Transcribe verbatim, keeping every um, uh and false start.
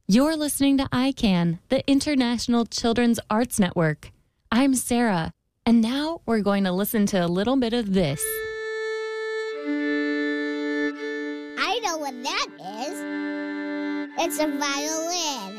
You're listening to I CAN, the International Children's Arts Network. I'm Sarah, and now we're going to listen to a little bit of this. I know what that is. It's a violin.